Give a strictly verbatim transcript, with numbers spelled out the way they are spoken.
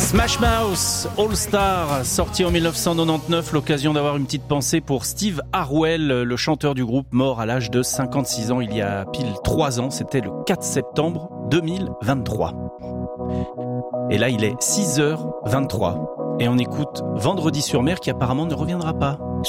Smash Mouth All Star, sorti en dix-neuf cent quatre-vingt-dix-neuf, l'occasion d'avoir une petite pensée pour Steve Harwell, le chanteur du groupe, mort à l'âge de cinquante-six ans il y a pile trois ans, c'était le quatre septembre deux mille vingt-trois. Et là il est six heures vingt-trois et on écoute Vendredi sur mer qui apparemment ne reviendra pas.